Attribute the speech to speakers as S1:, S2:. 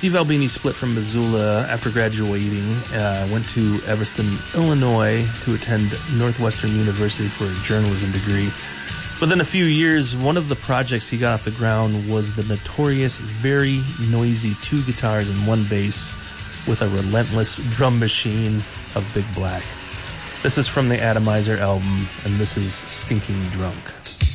S1: Steve Albini split from Missoula after graduating, went to Evanston, Illinois to attend Northwestern University for a journalism degree. Within a few years, one of the projects he got off the ground was the notorious, very noisy 2 guitars and 1 bass with a relentless drum machine of Big Black. This is from the Atomizer album, and this is Stinking Drunk.